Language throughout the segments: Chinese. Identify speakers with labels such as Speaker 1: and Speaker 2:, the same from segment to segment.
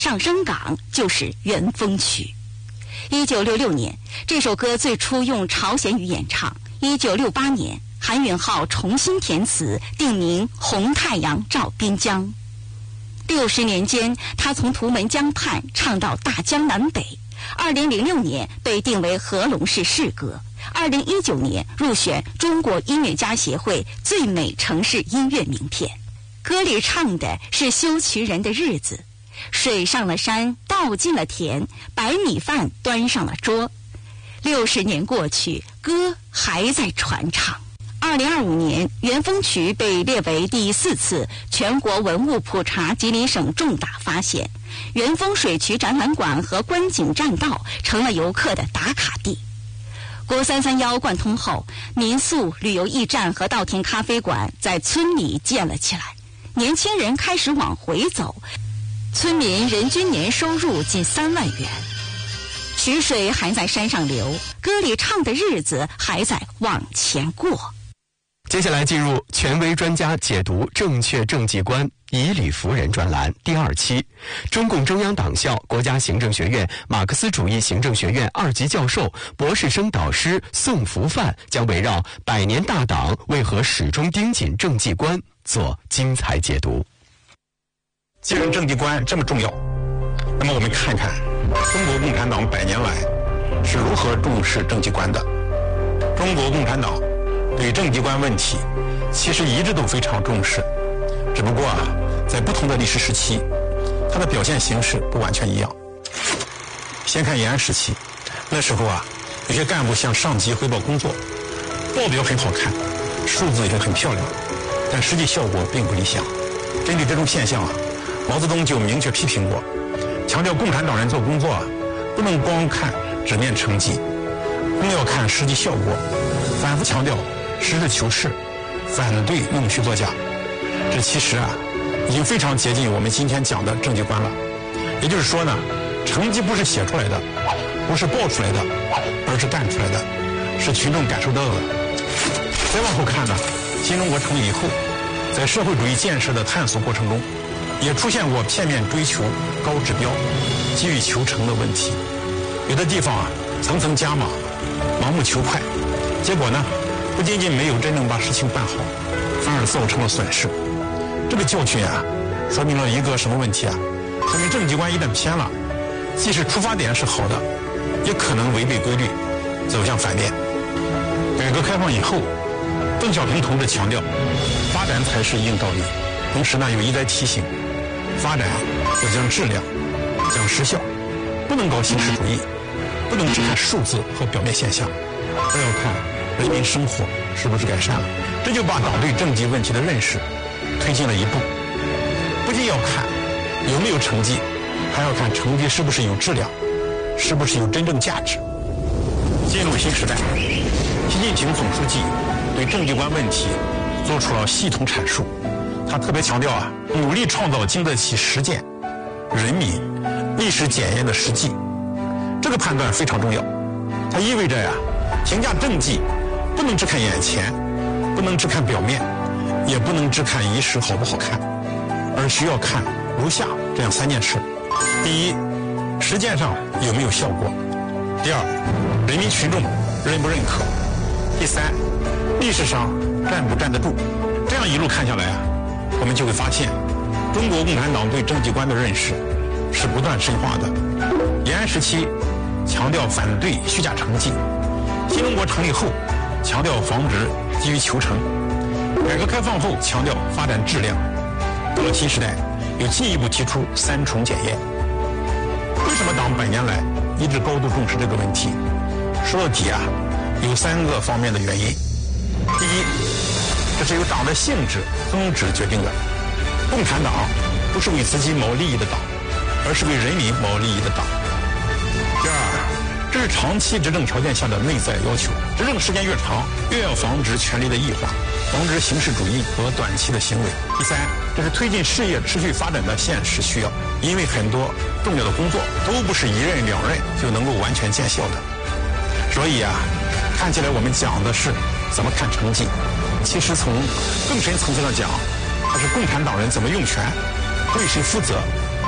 Speaker 1: 上升港就是元丰曲。1966年，这首歌最初用朝鲜语演唱。1968年，韩允浩重新填词，定名《红太阳照滨江》。60年间，他从图门江畔唱到大江南北。2006年被定为和龙市市歌。2019年入选中国音乐家协会最美城市音乐名片。歌里唱的是修渠人的日子，水上了山，稻进了田，白米饭端上了桌。60年过去，歌还在传唱。2025年，元丰曲被列为第4次全国文物普查吉林省重大发现。元丰水渠展览馆和观景栈道成了游客的打卡地。国331贯通后，民宿、旅游驿站和稻田咖啡馆在村里建了起来，年轻人开始往回走，村民人均年收入近3万元。渠水还在山上流，歌里唱的日子还在往前过。
Speaker 2: 接下来进入权威专家解读正确政绩观以理服人专栏第2期，中共中央党校国家行政学院马克思主义行政学院2级教授、博士生导师宋福范将围绕100年大党为何始终盯紧政绩观做精彩解读。
Speaker 3: 既然政绩观这么重要，那么我们看看中国共产党100年来是如何重视政绩观的。中国共产党对政绩观问题其实一直都非常重视，只不过在不同的历史时期，它的表现形式不完全一样。先看延安时期，那时候有些干部向上级汇报工作，报表很好看，数字也很漂亮，但实际效果并不理想。针对这种现象毛泽东就明确批评过，强调共产党人做工作不能光看纸面成绩，更要看实际效果，反复强调实事求是，反对弄虚作假。这其实已经非常接近我们今天讲的政绩观了。也就是说呢，成绩不是写出来的，不是报出来的，而是干出来的，是群众感受到的。再往后看呢，新中国成立以后，在社会主义建设的探索过程中，也出现过片面追求、高指标、急于求成的问题。有的地方层层加码，盲目求快，结果呢，不仅仅没有真正把事情办好，反而造成了损失。这个教训说明了一个什么问题说明政绩观一旦偏了，即使出发点是好的，也可能违背规律，走向反面。改革开放以后，邓小平同志强调，发展才是硬道理，同时呢又一再提醒，发展要讲质量，讲实效，不能搞形式主义，不能只看数字和表面现象，而要看人民生活是不是改善了。这就把党对政绩问题的认识推进了一步。不仅要看有没有成绩，还要看成绩是不是有质量，是不是有真正价值。进入新时代，习近平总书记对政绩观问题做出了系统阐述。他特别强调努力创造经得起实践、人民、历史检验的实际。这个判断非常重要，它意味着评价政绩不能只看眼前，不能只看表面，也不能只看仪式好不好看，而需要看如下这样3件事。第一，实践上有没有效果；第二，人民群众认不认可；第三，历史上站不站得住。这样一路看下来我们就会发现，中国共产党对政绩观的认识是不断深化的。延安时期强调反对虚假成绩，新中国成立后强调防止急于求成，改革开放后强调发展质量，到了新时代又进一步提出3重检验。为什么党100年来一直高度重视这个问题？说到底有3个方面的原因。第一，这是由党的性质宗旨决定的。共产党不是为自己谋利益的党，而是为人民谋利益的党。第二，这是长期执政条件下的内在要求，执政时间越长，越要防止权力的异化，防止形式主义和短期的行为。第三，这是推进事业持续发展的现实需要，因为很多重要的工作都不是1任2任就能够完全见效的。所以看起来我们讲的是怎么看成绩，其实从更深层次上讲，它是共产党人怎么用权，为谁负责，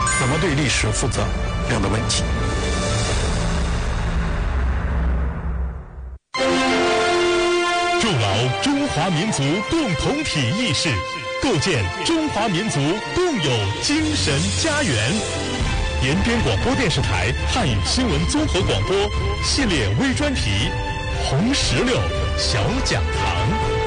Speaker 3: 怎么对历史负责这样的问题。
Speaker 4: 筑牢中华民族共同体意识，构建中华民族共有精神家园。延边广播电视台汉语新闻综合广播系列微专题《红石榴小讲堂》。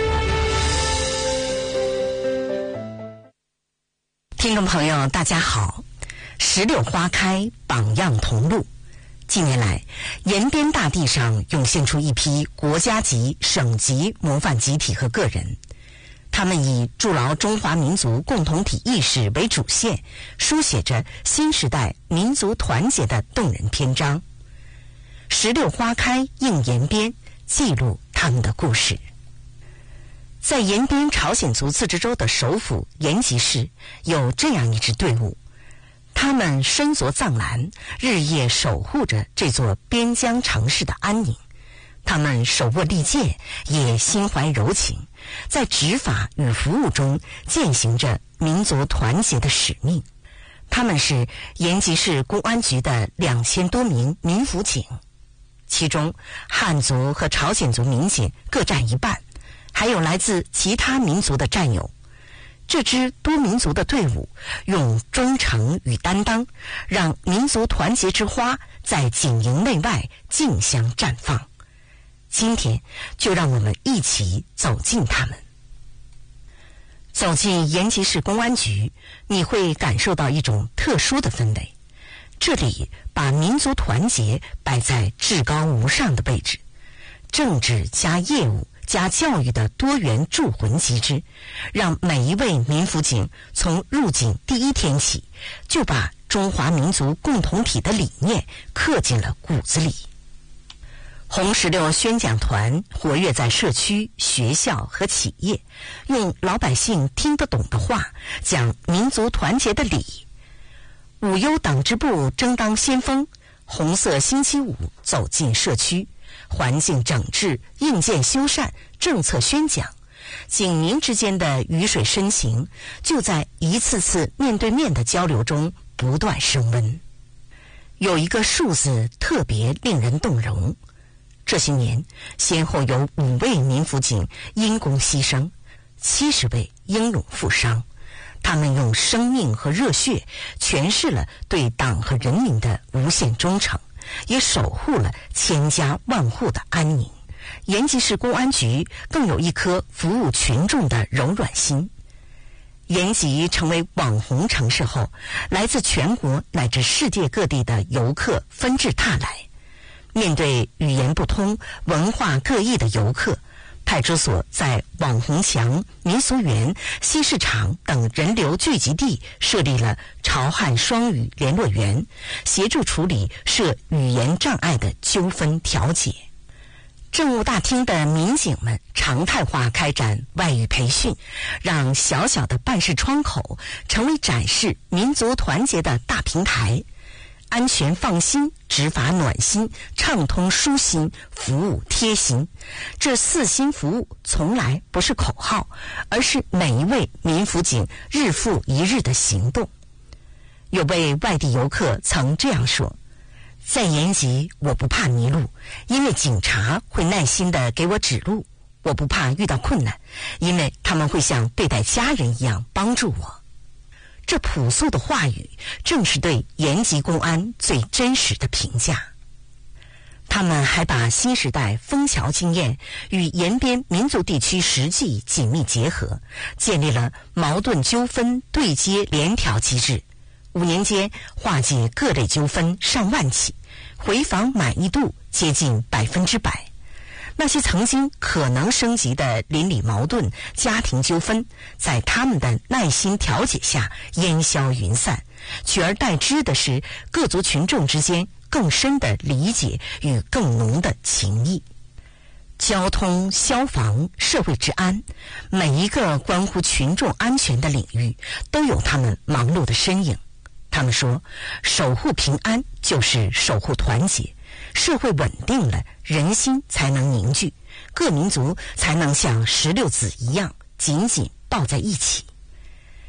Speaker 5: 听众朋友大家好，石榴花开，榜样同路。近年来，延边大地上涌现出一批国家级、省级模范集体和个人，他们以筑牢中华民族共同体意识为主线，书写着新时代民族团结的动人篇章。石榴花开映延边，记录他们的故事。在延边朝鲜族自治州的首府延吉市，有这样一支队伍，他们身着藏蓝，日夜守护着这座边疆城市的安宁。他们手握利剑，也心怀柔情，在执法与服务中践行着民族团结的使命。他们是延吉市公安局的2000多名民辅警，其中汉族和朝鲜族民警各占一半，还有来自其他民族的战友。这支多民族的队伍用忠诚与担当，让民族团结之花在警营内外竞相绽放。今天就让我们一起走进他们。走进延吉市公安局，你会感受到一种特殊的氛围。这里把民族团结摆在至高无上的位置，政治加业务加教育的多元铸魂机制，让每一位民辅警从入警第一天起，就把中华民族共同体的理念刻进了骨子里。红石榴宣讲团活跃在社区、学校和企业，用老百姓听得懂的话讲民族团结的理。五优党支部争当先锋，红色星期五走进社区，环境整治、硬件修缮、政策宣讲，警民之间的鱼水深情就在一次次面对面的交流中不断升温。有一个数字特别令人动容，这些年先后有5位民辅警因公牺牲，70位英勇负伤。他们用生命和热血诠释了对党和人民的无限忠诚，也守护了千家万户的安宁。延吉市公安局更有一颗服务群众的柔软心。延吉成为网红城市后，来自全国乃至世界各地的游客纷至沓来。面对语言不通、文化各异的游客，派出所在网红墙、民俗园、西市场等人流聚集地设立了朝汉双语联络员，协助处理涉语言障碍的纠纷调解。政务大厅的民警们常态化开展外语培训，让小小的办事窗口成为展示民族团结的大平台。安全放心，执法暖心，畅通舒心，服务贴心。这4心服务从来不是口号，而是每一位民辅警日复一日的行动。有位外地游客曾这样说：在延吉我不怕迷路，因为警察会耐心地给我指路；我不怕遇到困难，因为他们会像对待家人一样帮助我。这朴素的话语正是对延吉公安最真实的评价。他们还把新时代枫桥经验与延边民族地区实际紧密结合，建立了矛盾纠纷对接联调机制。5年间化解各类纠纷上万起，回访满意度接近100%。那些曾经可能升级的邻里矛盾、家庭纠纷，在他们的耐心调解下烟消云散，取而代之的是各族群众之间更深的理解与更浓的情谊。交通、消防、社会治安，每一个关乎群众安全的领域都有他们忙碌的身影。他们说，守护平安就是守护团结，社会稳定了，人心才能凝聚，各民族才能像石榴籽一样紧紧抱在一起。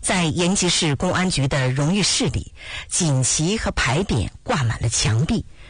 Speaker 5: 在延吉市公安局的荣誉室里，锦旗和牌匾挂满了墙壁，